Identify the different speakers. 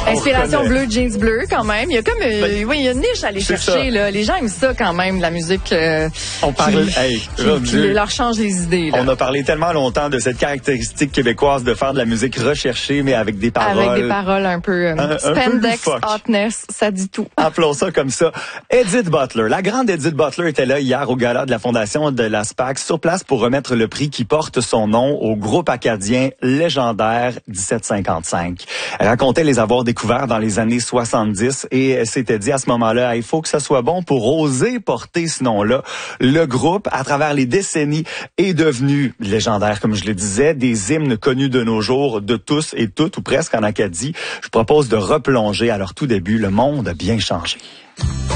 Speaker 1: Inspiration bleu, jeans bleu quand même. Il y a comme oui, il y a une niche à aller chercher là. Les gens aiment ça quand même, la musique
Speaker 2: on parle
Speaker 1: qui leur change les idées là.
Speaker 2: On a parlé tellement longtemps de cette caractéristique québécoise de faire de la musique recherchée mais avec des paroles
Speaker 1: un peu spandex, hotness, ça dit tout.
Speaker 2: Appelons ça comme ça. Edith Butler, la grande Edith Butler était là hier au gala de la fondation de la SPAC sur place pour remettre le prix qui porte son nom au groupe acadien légendaire 1755. Elle racontait les avoir découverts dans les années 70 et elle s'était dit à ce moment-là, il faut que ça soit bon pour oser porter ce nom-là. Le groupe, à travers les décennies, est devenu légendaire, comme je le disais, des hymnes connus de nos jours de tous et toutes, ou presque en Acadie. Je propose de replonger à leur tout début. Le monde a bien changé.